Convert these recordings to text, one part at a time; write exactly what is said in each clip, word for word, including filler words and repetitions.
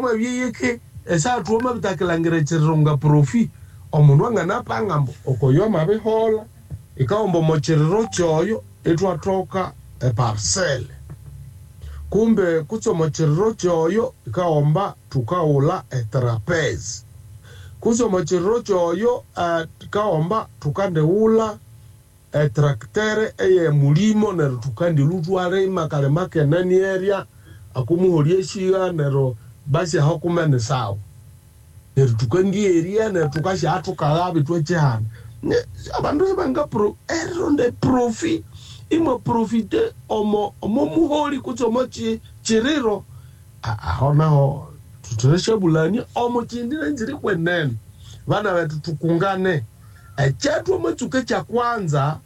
mabiyeke esa tuoma bitakilangire chironga profi omunwa ngana pangambo okoyo mabihola ikaombo mochiriro choyo etwa toka e parcel kumbe kutso mochiriro choyo ikaomba tukaula e trapeze kutso mochiriro choyo uh, ikaomba tukande ula e traktere eye mulimo nero tukandi lutware makale make nani area akumuhorie shiga nero basi hakumene sawa nero tukandi area nero tukashi atukagabi twechana abantu banga pro eronde profi imo profite omo omo muhori kutso mochi chiriro ahona ho tuturesha bulani omo chindira njiri kwenene bana betu tukungane echetu mochuke cha kwanza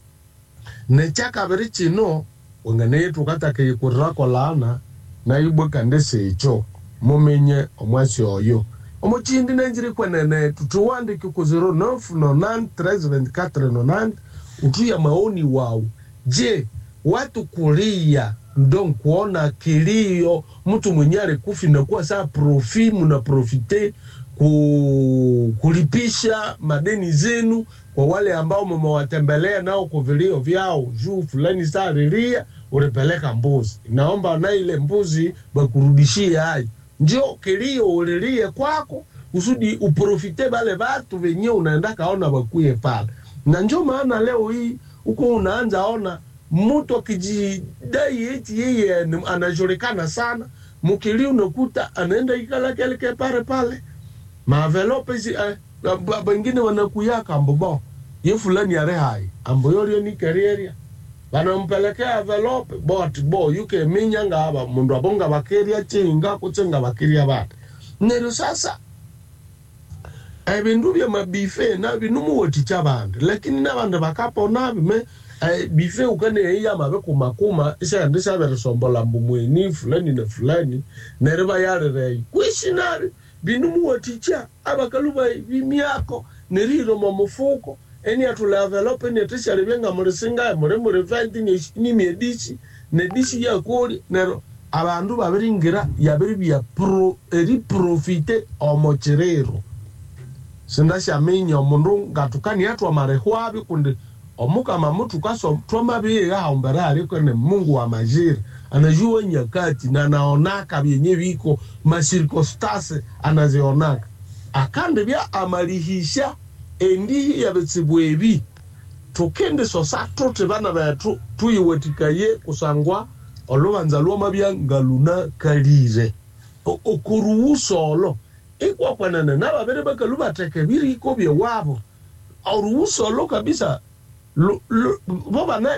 nechaka beri chino wengane tukatake kurako lana na ibwe kandese echo momenye omwasi oyo omo chindira njiri kwenene tutuwande ku zero nine nine three two four nine utuya maoni wao. Je, watu kulia ndo kuona kilio mtu mwenyare kufi na kuwa saa profi muna profite ku, kulipisha madeni zenu kwa wale ambao mmewatembelea nao kuvilio vyao juu fulani saa rilia ulipeleka mbuzi naomba na ile mbuzi bakurudishie hai ndio kilio ulilie kwako usudi uprofite bale watu wenye unaenda kaona bakuye pale na ndio maana leo hii uko unaanza ona mtu akijidai eti yeye anajulikana sana mukili unakuta anaenda ikala keleke pale pale mavelope si eh, bengine wanakuyaka ambobo ye fulani yare hai amboyorio ni karieria banampelekea envelope bot bo yuke minyanga aba mundu abonga bakeria chinga kuchenga bakeria bate nero sasa ebindu bya mabife na binumu woticha bande lakini nabande bakapo nabi me eh, bife ukane iya mabe kumakuma isa ndisa beresombola mbumweni fulani na fulani nereba yarere kwishinari binumu woticha abakaluba bimyako neriro momufuko eni atula envelope ne tisha libenga mulisinga muri muri venti ni ni medici ne dici ya kori nero abandu babiringira yabiri bya pro eri profite omochirero sindasha minyo mundu ngatukani atwa marehwabi kunde omuka mamutu kaso twama biga haumbara aliko ne Mungu wa majiri anajua nyakati na naonaka byenye biko masirkostase anazionaka akande bya amalihisha endi ya betsibwebi tokende sosato tebana batu tuyiwetikaye kusangwa olubanza lwoma bya ngaluna kalire okuruusolo ikwa kwanana naba bere bakaluba tekebiri ikobye wabo oruusolo kabisa boba na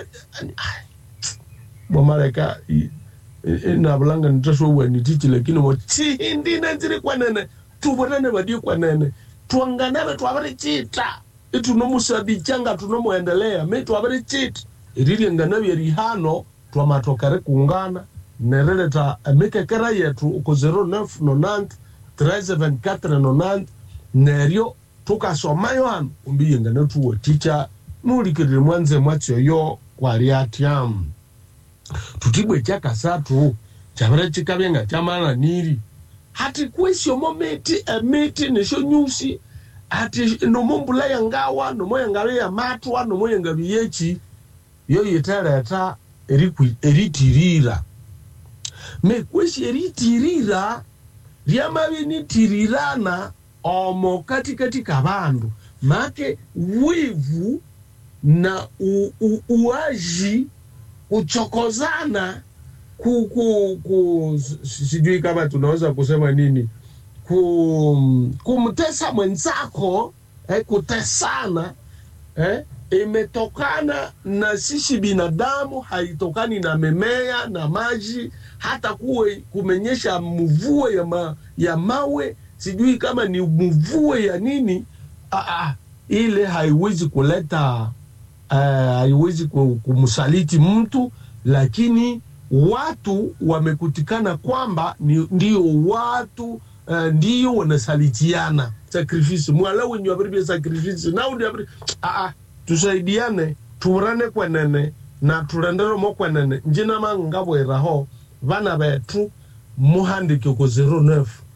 bomareka ina bulanga nitosho weni titi lakini mo chindi na nziri kwanene tubonane badi kwanene tuanganabe twabare chita itu nomusabi changa tunomuendelea me twabare chita irili nganabe rihano twamatokare kungana nereleta emekekera yetu uko zero nine nine three seven four nine nerio tukasomayo hano umbiye ngana tuwo teacher mulikirire mwanze mwatyo yo kwali atyam tutibwe chaka satu chabara chikabenga chamana niri hati kwesyo momenti emiti nisho nyusi hati nomombula yangawa nomo yangale ya matwa nomo yangabiyechi yo yetereta erikwi eritirira me kwesi eritirira lyamabi nitirirana omo katikati kabandu make wivu na u, u, uaji uchokozana ku ku ku sijui kama tunaweza kusema nini ku kumtesa mwenzako eh, kutesana eh, imetokana na sisi binadamu haitokani na memea na maji hata kuwe kumenyesha mvua ya ma, ya mawe sijui kama ni mvua ya nini ah, ah, ile haiwezi kuleta uh, haiwezi kumsaliti mtu lakini watu wamekutikana kwamba ni, ndio watu uh, ndio wanasalitiana sacrifice mwala wenye wabiri sacrifice na udi wabiri ah, ah, tusaidiane turane kwenene na turendero mo kwenene njina mangabo eraho vana betu muhandike ko zero nine